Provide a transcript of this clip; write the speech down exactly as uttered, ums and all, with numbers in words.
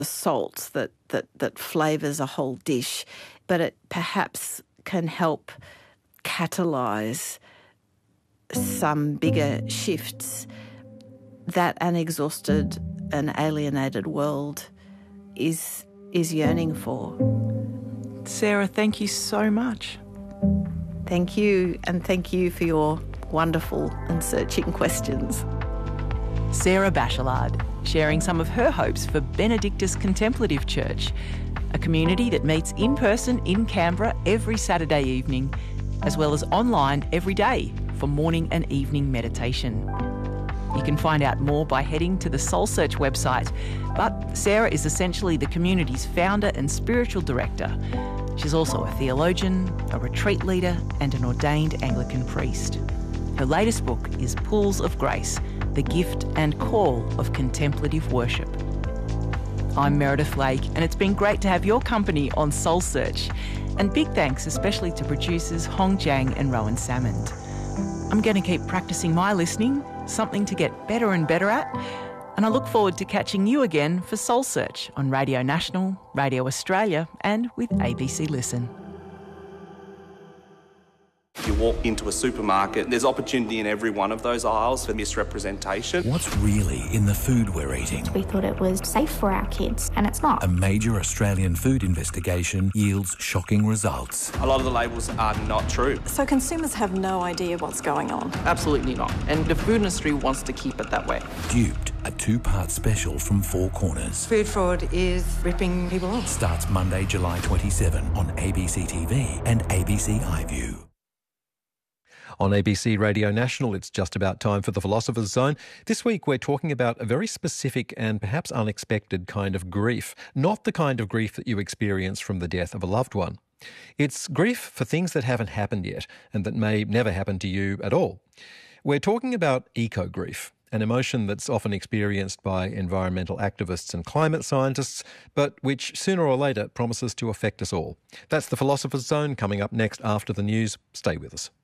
the salt that, that, that flavours a whole dish, but it perhaps can help catalyse some bigger shifts that an exhausted and alienated world is is yearning for. Sarah, thank you so much. Thank you, and thank you for your wonderful and searching questions. Sarah Bachelard, sharing some of her hopes for Benedictus Contemplative Church, a community that meets in person in Canberra every Saturday evening, as well as online every day for morning and evening meditation. You can find out more by heading to the Soul Search website, but Sarah is essentially the community's founder and spiritual director. She's also a theologian, a retreat leader and an ordained Anglican priest. Her latest book is Pools of Grace, The Gift and Call of Contemplative Worship. I'm Meredith Lake, and it's been great to have your company on Soul Search. And big thanks especially to producers Hong Jiang and Rowan Salmond. I'm going to keep practicing my listening, something to get better and better at, and I look forward to catching you again for Soul Search on Radio National, Radio Australia and with A B C Listen. You walk into a supermarket, there's opportunity in every one of those aisles for misrepresentation. What's really in the food we're eating? We thought it was safe for our kids, and it's not. A major Australian food investigation yields shocking results. A lot of the labels are not true. So consumers have no idea what's going on? Absolutely not. And the food industry wants to keep it that way. Duped, a two-part special from Four Corners. Food fraud is ripping people off. Starts Monday, July twenty-seventh on A B C T V and A B C iView. On A B C Radio National, it's just about time for the Philosopher's Zone. This week we're talking about a very specific and perhaps unexpected kind of grief, not the kind of grief that you experience from the death of a loved one. It's grief for things that haven't happened yet and that may never happen to you at all. We're talking about eco-grief, an emotion that's often experienced by environmental activists and climate scientists, but which sooner or later promises to affect us all. That's the Philosopher's Zone coming up next after the news. Stay with us.